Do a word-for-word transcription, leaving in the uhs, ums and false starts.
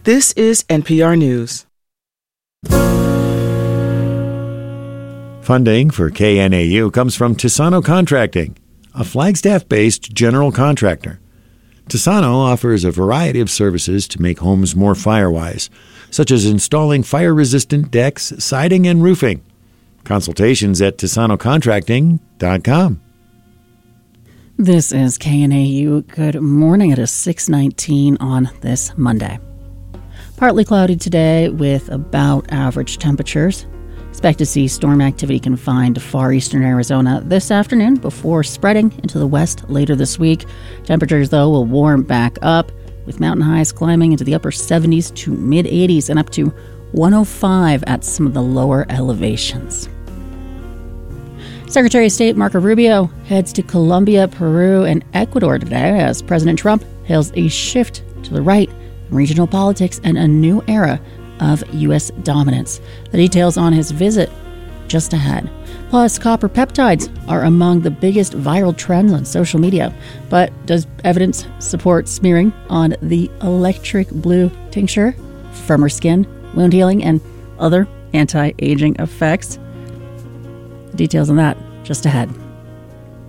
This is N P R News. Funding for K N A U comes from Tisano Contracting, a Flagstaff-based general contractor. Tisano offers a variety of services to make homes more fire-wise, such as installing fire-resistant decks, siding, and roofing. Consultations at tisano contracting dot com. This is K N A U. Good morning. It is six nineteen on this Monday. Partly cloudy today with about average temperatures. Expect to see storm activity confined to far eastern Arizona this afternoon before spreading into the west later this week. Temperatures, though, will warm back up, with mountain highs climbing into the upper seventies to mid-eighties and up to one oh five at some of the lower elevations. Secretary of State Marco Rubio heads to Colombia, Peru, and Ecuador today as President Trump hails a shift to the right in regional politics and a new era of U S dominance. The details on his visit just ahead. Plus, copper peptides are among the biggest viral trends on social media. But does evidence support smearing on the electric blue tincture? Firmer skin, wound healing, and other anti-aging effects? Details on that just ahead.